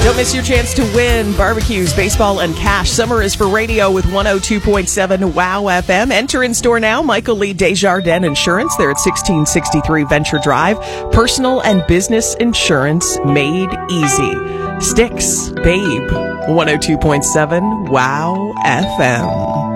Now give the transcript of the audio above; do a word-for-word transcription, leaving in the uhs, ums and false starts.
Don't miss your chance to win barbecues, baseball, and cash. Summer is for radio with one oh two point seven WOW F M. Enter in store now. Michael Lee Desjardins Insurance. They're at sixteen sixty-three Venture Drive. Personal and business insurance made easy. Sticks, babe. one oh two point seven WOW F M.